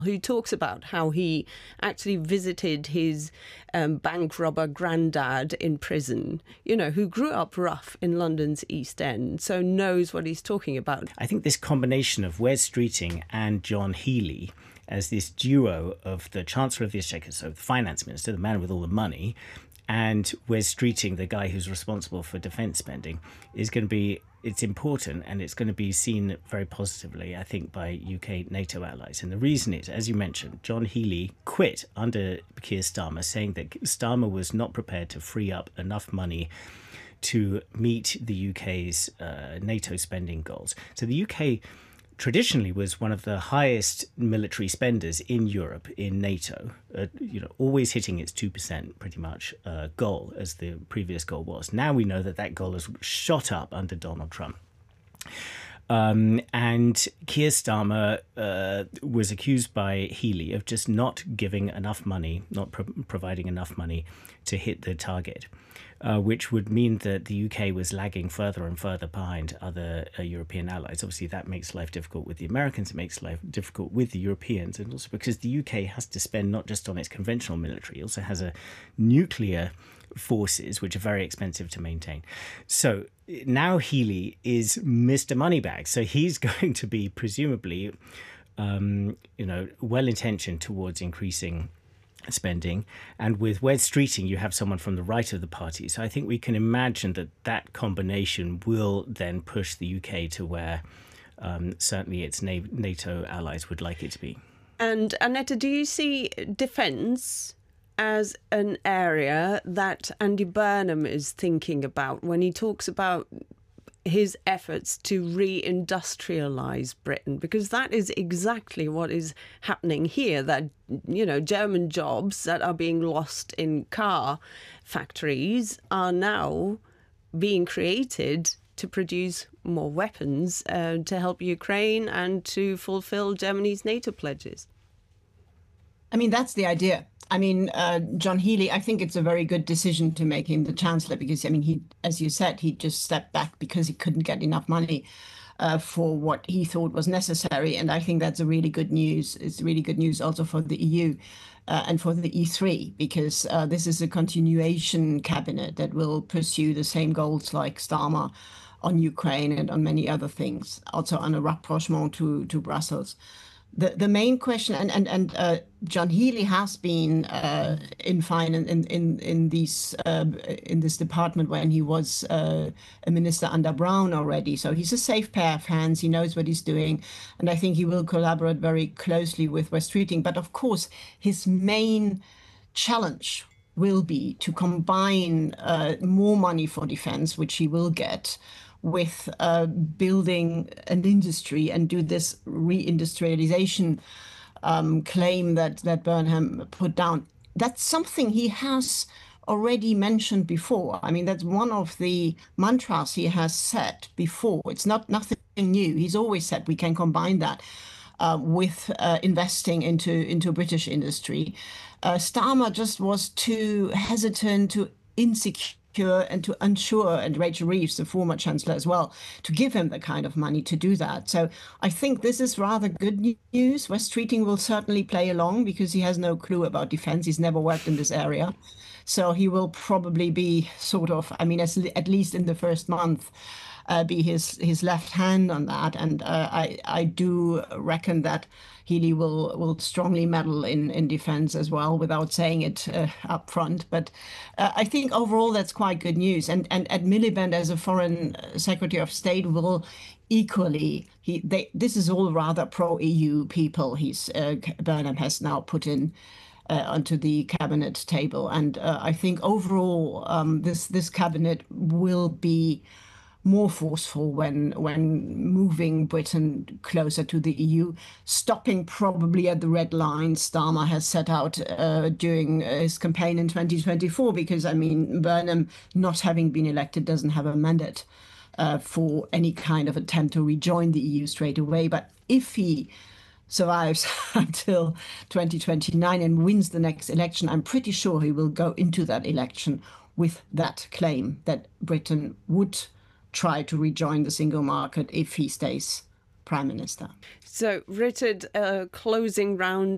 who talks about how he actually visited his bank robber granddad in prison, who grew up rough in London's East End, so knows what he's talking about. I think this combination of Wes Streeting and John Healey as this duo of the Chancellor of the Exchequer, so the Finance Minister, the man with all the money, and Wes Streeting, the guy who's responsible for defence spending, it's important, and it's going to be seen very positively, I think, by UK NATO allies. And the reason is, as you mentioned, John Healey quit under Keir Starmer, saying that Starmer was not prepared to free up enough money to meet the UK's NATO spending goals. So the UK traditionally was one of the highest military spenders in Europe in NATO, always hitting its 2% pretty much goal, as the previous goal was. Now we know that goal has shot up under Donald Trump. And Keir Starmer was accused by Healey of just not giving enough money, not providing enough money to hit the target, which would mean that the UK was lagging further and further behind other European allies. Obviously, that makes life difficult with the Americans. It makes life difficult with the Europeans, and also because the UK has to spend not just on its conventional military, it also has a nuclear forces, which are very expensive to maintain. So now Healey is Mr. Moneybags. So he's going to be presumably, well-intentioned towards increasing spending. And with Wes Streeting, you have someone from the right of the party. So I think we can imagine that combination will then push the UK to where certainly its NATO allies would like it to be. And Annette, do you see defence as an area that Andy Burnham is thinking about when he talks about his efforts to re-industrialise Britain? Because that is exactly what is happening here, that, German jobs that are being lost in car factories are now being created to produce more weapons to help Ukraine and to fulfil Germany's NATO pledges. I mean, that's the idea. I mean, John Healey, I think it's a very good decision to make him the Chancellor because, I mean, he, as you said, he just stepped back because he couldn't get enough money for what he thought was necessary. And I think that's a really good news. It's really good news also for the EU and for the E3, because this is a continuation cabinet that will pursue the same goals like Starmer on Ukraine and on many other things, also on a rapprochement to Brussels. The main question, and John Healey has been in this department when he was a minister under Brown already. So he's a safe pair of hands. He knows what he's doing, and I think he will collaborate very closely with Wes Streeting. But of course, his main challenge will be to combine more money for defense, which he will get, with building an industry and do this reindustrialization claim that Burnham put down. That's something he has already mentioned before. I mean, that's one of the mantras he has said before. It's nothing new. He's always said we can combine that with investing into British industry. Starmer just was too hesitant, too insecure, and to unsure, and Rachel Reeves, the former Chancellor as well, to give him the kind of money to do that. So I think this is rather good news. Wes Streeting will certainly play along because he has no clue about defense. He's never worked in this area. So he will probably be sort of, I mean, at least in the first month, be his left hand on that. And I do reckon that Healey will strongly meddle in defense as well, without saying it up front. But I think overall that's quite good news. And Ed Miliband, as a Foreign Secretary of State, will equally, this is all rather pro-EU people Burnham has now put in onto the cabinet table. And I think overall this cabinet will be more forceful when moving Britain closer to the EU, stopping probably at the red line Starmer has set out during his campaign in 2024, because, I mean, Burnham, not having been elected, doesn't have a mandate for any kind of attempt to rejoin the EU straight away. But if he survives until 2029 and wins the next election, I'm pretty sure he will go into that election with that claim that Britain would try to rejoin the single market if he stays Prime Minister. So, Richard, closing round